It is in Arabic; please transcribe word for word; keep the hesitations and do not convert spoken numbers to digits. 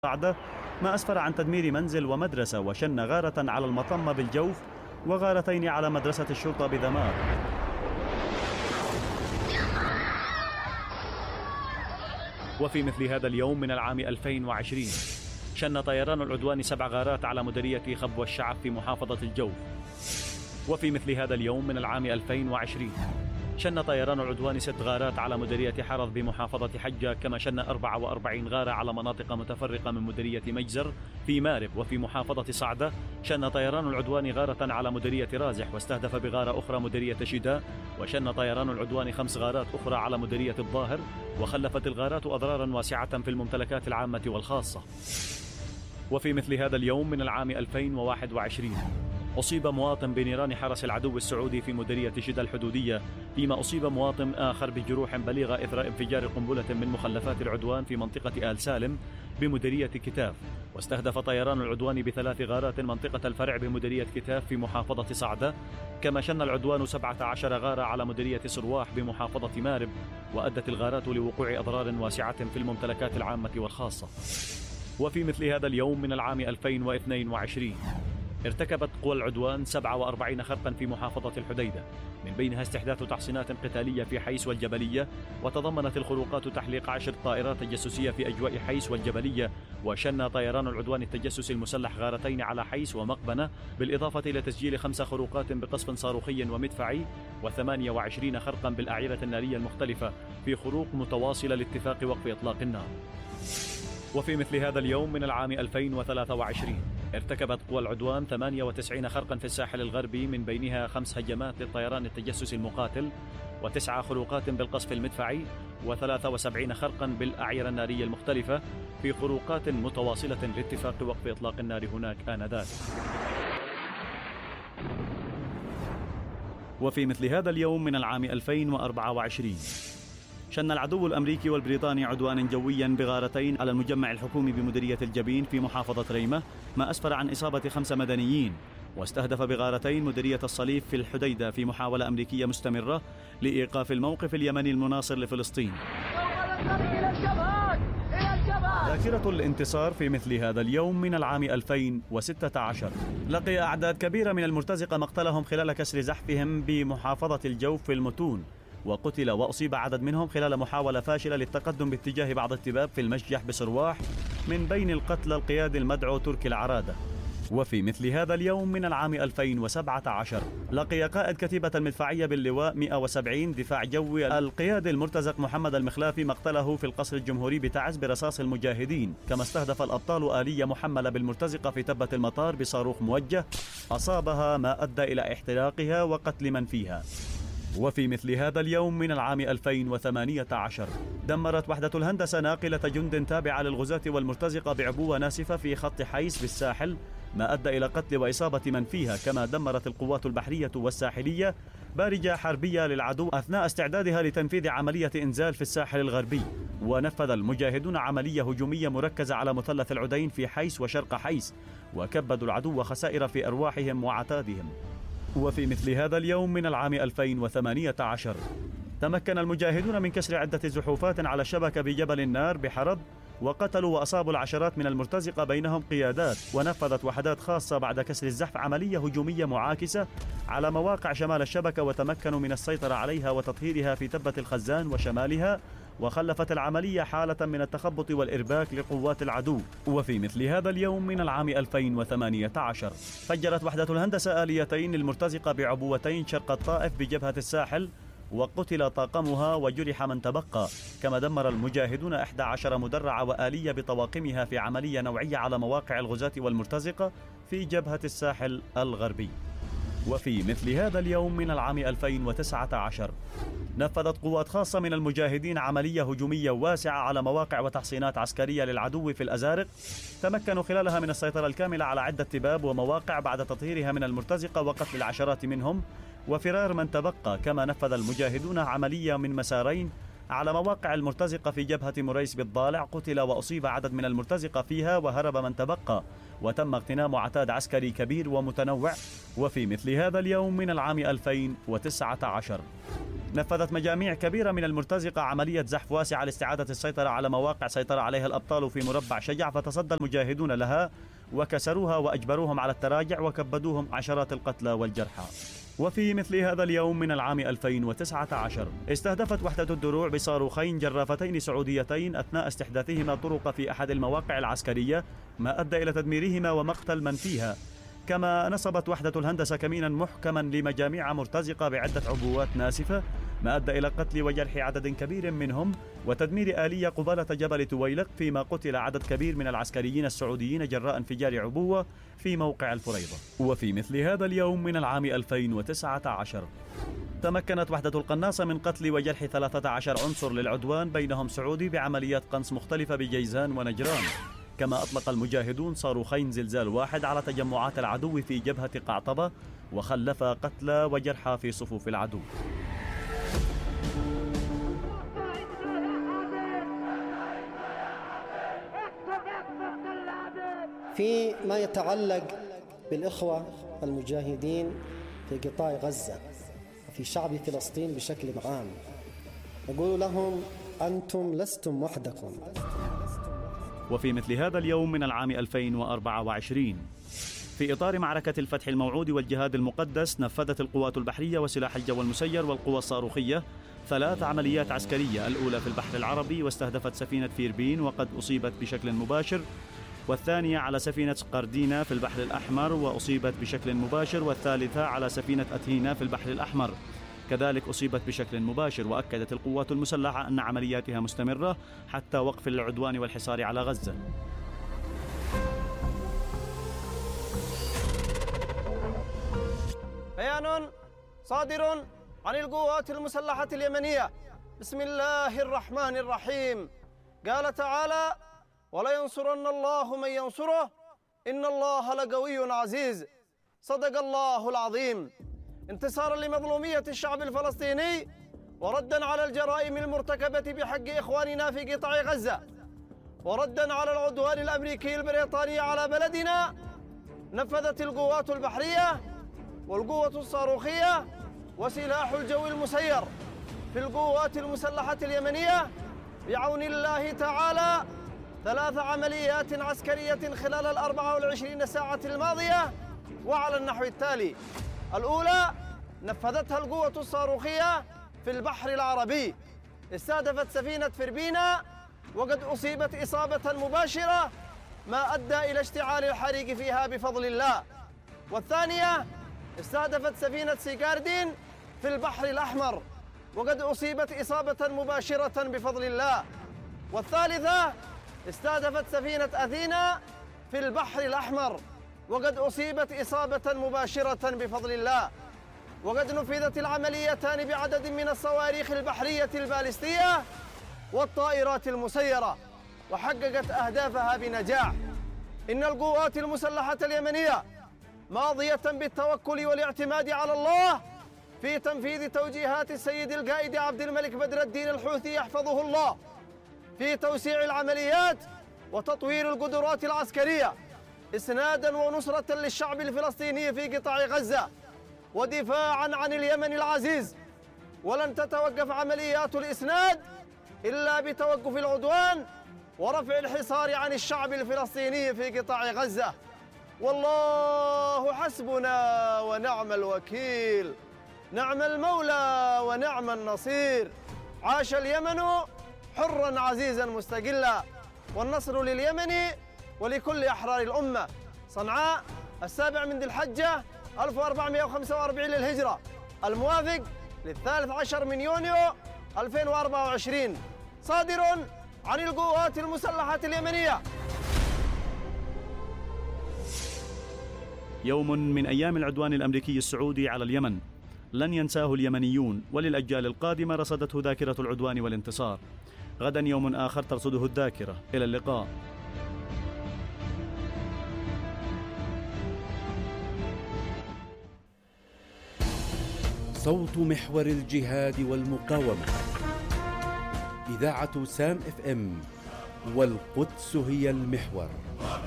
صعدة، ما أسفر عن تدمير منزل ومدرسة، وشن غارة على المطمة بالجوف وغارتين على مدرسة الشرطة بذمار. وفي مثل هذا اليوم من العام ألفين وعشرين شن طيران العدوان سبع غارات على مديرية خبوة الشعب في محافظة الجوف. وفي مثل هذا اليوم من العام ألفين وعشرين شن طيران العدوان ست غارات على مديرية حرض بمحافظة حجة، كما شن أربع وأربعين غارة على مناطق متفرقة من مديرية مجزر في مارب. وفي محافظة صعدة شن طيران العدوان غارة على مديرية رازح، واستهدف بغارة أخرى مديرية شداء. وشن طيران العدوان خمس غارات أخرى على مديرية الظاهر، وخلفت الغارات أضرارا واسعة في الممتلكات العامة والخاصة. وفي مثل هذا اليوم من العام ألفين وواحد وعشرين أصيب مواطن بنيران حرس العدو السعودي في مديرية جدة الحدودية، فيما أصيب مواطن آخر بجروح بليغة إثر انفجار قنبلة من مخلفات العدوان في منطقة آل سالم بمديرية كتاف. واستهدف طيران العدوان بثلاث غارات منطقة الفرع بمديرية كتاف في محافظة صعدة، كما شن العدوان سبعة عشر غارة على مديرية سرواح بمحافظة مارب، وأدت الغارات لوقوع أضرار واسعة في الممتلكات العامة والخاصة. وفي مثل هذا اليوم من العام ألفين واثنين وعشرين ارتكبت قوى العدوان سبعة وأربعين خرقا في محافظة الحديدة، من بينها استحداث تحصينات قتالية في حيس والجبلية، وتضمنت الخروقات تحليق عشر طائرات تجسسية في أجواء حيس والجبلية. وشن طيران العدوان التجسسي المسلح غارتين على حيس ومقبنة، بالإضافة إلى تسجيل خمس خروقات بقصف صاروخي ومدفعي، وثمانية وعشرين خرقا بالأعيرة النارية المختلفة في خروق متواصلة لاتفاق وقف إطلاق النار. وفي مثل هذا اليوم من العام ألفين وثلاثة وعشرين ارتكبت قوى العدوان ثمانية وتسعين خرقا في الساحل الغربي، من بينها خمس هجمات للطيران التجسسي المقاتل، وتسعة خروقات بالقصف المدفعي، وثلاثة وسبعين خرقا بالأعيرة النارية المختلفة في خروقات متواصلة لاتفاق وقف إطلاق النار هناك آنذاك. وفي مثل هذا اليوم من العام ألفين وأربعة وعشرين شن العدو الأمريكي والبريطاني عدوانا جويا بغارتين على المجمع الحكومي بمديرية الجبين في محافظة ريمة، ما أسفر عن إصابة خمس مدنيين. واستهدف بغارتين مديرية الصليب في الحديدة في محاولة أمريكية مستمرة لإيقاف الموقف اليمني المناصر لفلسطين. ذاكرة الانتصار في مثل هذا اليوم من العام ألفين وستة عشر لقي أعداد كبيرة من المرتزقة مقتلهم خلال كسر زحفهم بمحافظة الجوف في المتون، وقتل وأصيب عدد منهم خلال محاولة فاشلة للتقدم باتجاه بعض التباب في المشجح بسرواح، من بين القتلى القيادي المدعو تركي العرادة. وفي مثل هذا اليوم من العام ألفين وسبعة عشر لقي قائد كتيبة المدفعية باللواء مئة وسبعين دفاع جوي القيادي المرتزق محمد المخلافي مقتله في القصر الجمهوري بتعز برصاص المجاهدين، كما استهدف الأبطال آلية محملة بالمرتزقة في تبة المطار بصاروخ موجه أصابها، ما أدى إلى احتراقها وقتل من فيها. وفي مثل هذا اليوم من العام ألفين وثمانية عشر دمرت وحدة الهندسة ناقلة جند تابعة للغزاة والمرتزقة بعبوة ناسفة في خط حيس بالساحل، ما أدى إلى قتل وإصابة من فيها. كما دمرت القوات البحرية والساحلية بارجة حربية للعدو أثناء استعدادها لتنفيذ عملية إنزال في الساحل الغربي. ونفذ المجاهدون عملية هجومية مركزة على مثلث العدين في حيس وشرق حيس، وكبدوا العدو خسائر في أرواحهم وعتادهم. وفي مثل هذا اليوم من العام ألفين وثمانية عشر تمكن المجاهدون من كسر عدة زحوفات على الشبكة بجبل النار بحرض، وقتلوا وأصابوا العشرات من المرتزقة بينهم قيادات. ونفذت وحدات خاصة بعد كسر الزحف عملية هجومية معاكسة على مواقع شمال الشبكة، وتمكنوا من السيطرة عليها وتطهيرها في تبة الخزان وشمالها، وخلفت العملية حالة من التخبط والإرباك لقوات العدو. وفي مثل هذا اليوم من العام ألفين وثمانية عشر فجرت وحدة الهندسة آليتين للمرتزقة بعبوتين شرق الطائف بجبهة الساحل، وقتل طاقمها وجرح من تبقى. كما دمر المجاهدون إحدى عشرة مدرعة وآلية بطواقمها في عملية نوعية على مواقع الغزاة والمرتزقة في جبهة الساحل الغربي. وفي مثل هذا اليوم من العام ألفين وتسعة عشر نفذت قوات خاصة من المجاهدين عملية هجومية واسعة على مواقع وتحصينات عسكرية للعدو في الأزارق، تمكنوا خلالها من السيطرة الكاملة على عدة تباب ومواقع بعد تطهيرها من المرتزقة وقتل العشرات منهم وفرار من تبقى. كما نفذ المجاهدون عملية من مسارين على مواقع المرتزقة في جبهة مريس بالضالع، قتل وأصيب عدد من المرتزقة فيها وهرب من تبقى، وتم اغتنام عتاد عسكري كبير ومتنوع. وفي مثل هذا اليوم من العام ألفين وتسعة عشر نفذت مجاميع كبيرة من المرتزقة عملية زحف واسعة لاستعادة السيطرة على مواقع سيطر عليها الأبطال في مربع شجع، فتصدى المجاهدون لها وكسروها وأجبروهم على التراجع وكبدوهم عشرات القتلى والجرحى. وفي مثل هذا اليوم من العام ألفين وتسعة عشر استهدفت وحدة الدروع بصاروخين جرافتين سعوديتين أثناء استحداثهما طرق في أحد المواقع العسكرية، ما أدى إلى تدميرهما ومقتل من فيها. كما نصبت وحدة الهندسة كمينا محكما لمجاميع مرتزقة بعدة عبوات ناسفة، ما أدى إلى قتل وجرح عدد كبير منهم وتدمير آلية قبالة جبل تويلق، فيما قتل عدد كبير من العسكريين السعوديين جراء انفجار عبوة في موقع الفريضة. وفي مثل هذا اليوم من العام ألفين وتسعة عشر تمكنت وحدة القناصة من قتل وجرح ثلاثة عشر عنصر للعدوان بينهم سعودي بعمليات قنص مختلفة بجيزان ونجران. كما أطلق المجاهدون صاروخين زلزال واحد على تجمعات العدو في جبهة قعطبة، وخلف قتلى وجرحى في صفوف العدو. فيما يتعلق بالإخوة المجاهدين في قطاع غزة وفي شعب فلسطين بشكل عام، أقول لهم أنتم لستم وحدكم. وفي مثل هذا اليوم من العام ألفين وأربعة وعشرين في إطار معركة الفتح الموعود والجهاد المقدس، نفذت القوات البحرية وسلاح الجو المسير والقوى الصاروخية ثلاث عمليات عسكرية، الأولى في البحر العربي واستهدفت سفينة فيربين وقد أصيبت بشكل مباشر، والثانية على سفينة قردينا في البحر الأحمر وأصيبت بشكل مباشر، والثالثة على سفينة أثينا في البحر الأحمر كذلك أصيبت بشكل مباشر. وأكدت القوات المسلحة أن عملياتها مستمرة حتى وقف العدوان والحصار على غزة. بيان صادر عن القوات المسلحة اليمنية بسم الله الرحمن الرحيم. قال تعالى: ولينصرن الله من ينصره إن الله لقوي عزيز. صدق الله العظيم. انتصارا لمظلومية الشعب الفلسطيني وردا على الجرائم المرتكبة بحق إخواننا في قطاع غزة، وردا على العدوان الأمريكي البريطاني على بلدنا، نفذت القوات البحرية والقوة الصاروخية وسلاح الجو المسير في القوات المسلحة اليمنية بعون الله تعالى ثلاث عمليات عسكرية خلال الأربع والعشرين ساعة الماضية، وعلى النحو التالي: الأولى نفذتها القوة الصاروخية في البحر العربي، استهدفت سفينة فربينا وقد أصيبت إصابة مباشرة ما أدى إلى اشتعال الحريق فيها بفضل الله. والثانية استهدفت سفينة سيكاردين في البحر الأحمر وقد أصيبت إصابة مباشرة بفضل الله. والثالثة استهدفت سفينة أثينا في البحر الأحمر وقد أصيبت إصابة مباشرة بفضل الله. وقد نفذت العمليتان بعدد من الصواريخ البحرية البالستية والطائرات المسيرة، وحققت أهدافها بنجاح. إن القوات المسلحة اليمنية ماضية بالتوكل والاعتماد على الله في تنفيذ توجيهات السيد القائد عبد الملك بدر الدين الحوثي يحفظه الله في توسيع العمليات وتطوير القدرات العسكرية، إسنادا ونصرة للشعب الفلسطيني في قطاع غزة ودفاعا عن اليمن العزيز. ولن تتوقف عمليات الإسناد إلا بتوقف العدوان ورفع الحصار عن الشعب الفلسطيني في قطاع غزة. والله حسبنا ونعم الوكيل، نعم المولى ونعم النصير. عاش اليمن حرا عزيزا مستقلا، والنصر لليمن ولكل أحرار الأمة. صنعاء السابع من ذي الحجة ألف وأربعمائة وخمسة وأربعين للهجرة، الموافق للثالث عشر من يونيو ألفين وأربعة وعشرين، صادر عن القوات المسلحة اليمنية. يوم من أيام العدوان الأمريكي السعودي على اليمن لن ينساه اليمنيون، وللأجيال القادمة رصدته ذاكرة العدوان والانتصار. غدا يوم آخر ترصده الذاكرة. إلى اللقاء. صوت محور الجهاد والمقاومة، إذاعة سام اف ام، والقدس هي المحور.